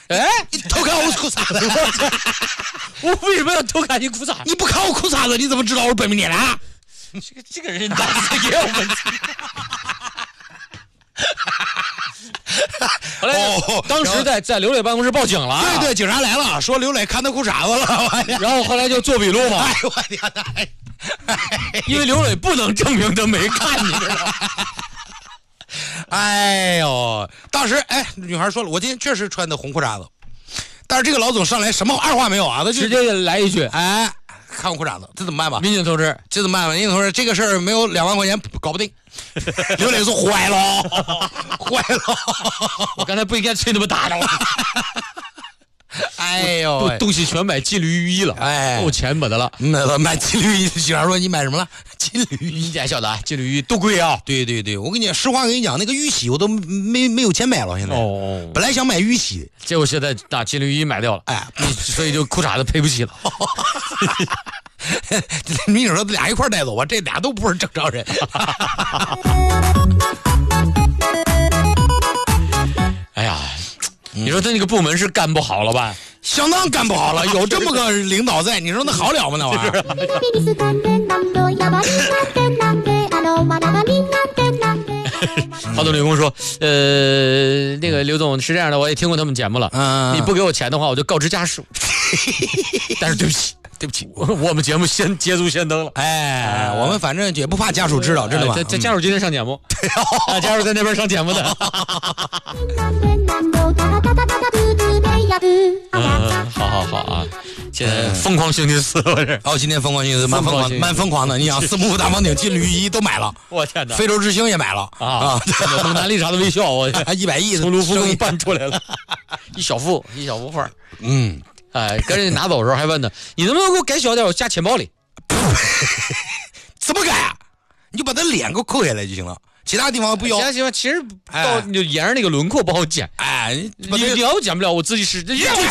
哎， 你偷看我裤衩子， 我为什么要偷看你裤衩？ 你不看我裤衩子，你怎么知道我是本命年啊？ 这个人脑子也有问题。后来，当时在刘磊办公室报警了。 对，警察来了，说刘磊看他裤衩子了。 然后后来就做笔录嘛。 哎呦我天哪！ 因为刘磊不能证明他没看，你知道吗？ 哎呦，当时女孩说了，我今天确实穿的红裤衩子，但是这个老总上来什么二话没有啊，他就直接来一句， 看我裤衩子，这怎么办吧？ 民警同志， 这怎么办吧？民警同志，这个事儿没有2万块钱搞不定。刘磊说坏了， 我刚才不应该吹那么大的了。 哎呦， 东西全买金缕玉衣了，够钱买的了。 买金缕衣，媳妇说你买什么了？金缕玉衣， 你家晓得啊？金缕玉多贵啊！ 对，我跟你实话跟你讲，那个玉玺我都没有钱买了，现在。本来想买玉玺， 结果现在把金缕玉买掉了，所以就裤衩子赔不起了。 民警说俩一块带走吧，这俩都不是正常人。 哎呀，你说他那个部门是干不好了吧？ 相当干不好了，有这么个领导在，你说那好了吗？那玩意儿。 好多女工说，那个刘总是这样的，我也听过他们节目了。你不给我钱的话，我就告知家属。但是对不起，我们节目捷足先登了。 我们反正也不怕家属知道，知道吗？ 这家属今天上节目，家属在那边上节目的。好啊！现在疯狂星期四，我是。 今天疯狂星期四，蛮疯狂的。你想，四目大房顶、金缕衣都买了， 我天哪！ 非洲之星也买了蒙娜丽莎的微笑，我 100亿从卢浮宫搬出来了，一小幅画。跟人家拿走的时候还问他，你能不能给我改小点，我加钱包里？ 怎么改啊？你就把他脸给我扣下来就行了，其他地方不要。 行，其实你就沿着那个轮廓不好剪。你要剪不了，我自己使。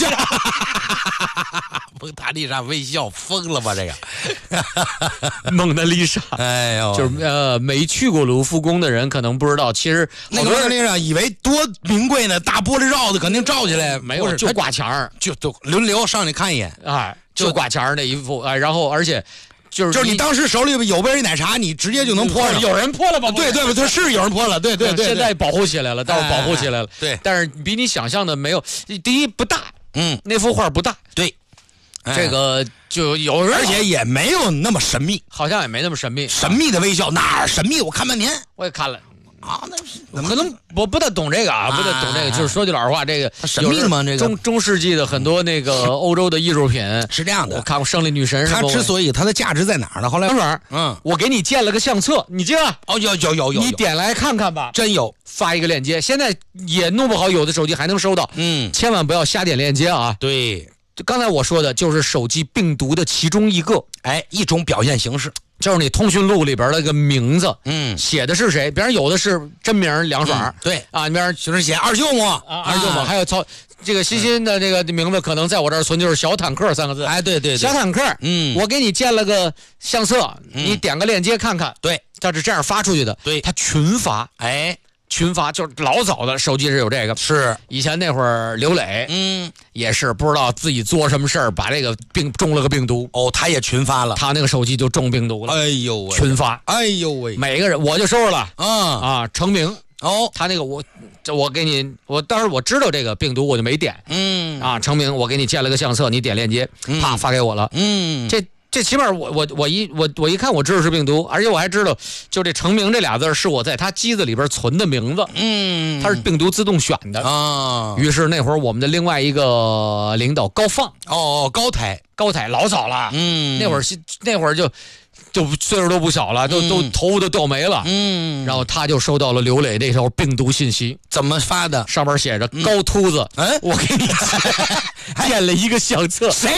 蒙娜丽莎微笑疯了吧？这个蒙娜丽莎，就是没去过卢浮宫的人可能不知道，其实那个蒙娜丽莎以为多名贵呢，大玻璃罩子肯定罩起来， 没有，就挂墙儿， 就轮流上去看一眼， 就挂墙儿那一副，然后而且就是你当时手里有杯奶茶，你直接就能泼了， 有人泼了吧？ 对，他是有人泼了，对， 现在保护起来了，倒是保护起来了， 对， 但是比你想象的没有，第一不大，那幅画不大， 对。 这个就有人， 而且也没有那么神秘， 好像也没那么神秘。 神秘的微笑哪儿神秘？我看半天， 我也看了那可能我不太懂这个不太懂这个，就是说句老实话，这个神秘吗？这个中世纪的很多那个欧洲的艺术品是这样的。 我看过胜利女神， 它之所以它的价值在哪儿呢？后来我给你建了个相册，你进了有， 你点来看看吧， 真有， 发一个链接，现在也弄不好有的手机还能收到，千万不要瞎点链接啊。 对。 刚才我说的就是手机病毒的其中一个， 一种表现形式， 就是你通讯录里边那个名字，写的是谁？比方有的是真名梁爽， 对那边就是写二舅母， 还有这个欣的这个名字可能在我这儿存就是小坦克3个字， 对， 小坦克，我给你建了个相册，你点个链接看看， 对， 是这样发出去的， 对， 它群发，群发就是老早的手机是有这个， 是以前那会儿刘磊，也是不知道自己做什么事儿，把这个中了个病毒， 他也群发了， 他那个手机就中病毒了， 哎呦喂， 群发， 哎呦喂， 每个人我就收着了，成名，他那个我给你，当时我知道这个病毒我就没点，成名我给你建了个相册，你点链接，啪发给我了，这起码我一看我知道是病毒，而且我还知道就这成名这俩字是我在他机子里边存的名字，他是病毒自动选的于是那会儿我们的另外一个领导高放， 高台老早了，那会儿就岁数都不小了，都头发都掉没了，然后他就收到了刘磊那条病毒信息， 怎么发的？ 上面写着高秃子，我给你建了一个相册， 谁？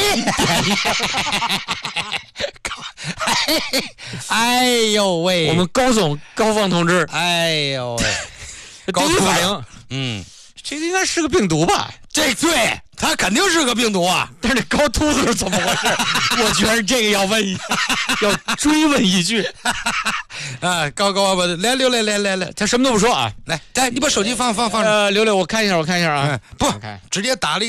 哎呦喂！ 我们高放同志， 哎呦喂！ 第一反应，这个应该是个病毒吧？ 对，他肯定是个病毒啊！ 但是那高秃子是怎么回事？我觉得这个要问要追问一句高吧，来刘磊来， 他什么都不说啊， 来，你把手机放刘磊，我看一下啊， 不，直接打了一个